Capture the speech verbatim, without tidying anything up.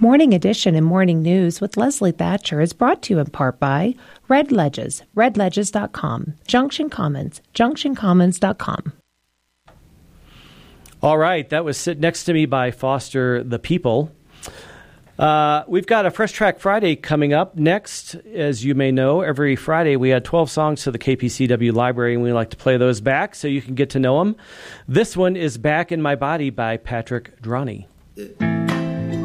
Morning Edition and Morning News with Leslie Thatcher is brought to you in part by Red Ledges, red ledges dot com, Junction Commons, junction commons dot com. All right, that was Sit Next to Me by Foster the People. Uh, we've got a Fresh Track Friday coming up next. As you may know, every Friday we add twelve songs to the K P C W library, and we like to play those back so you can get to know them. This one is Back in My Body by Patrick Droney. Uh.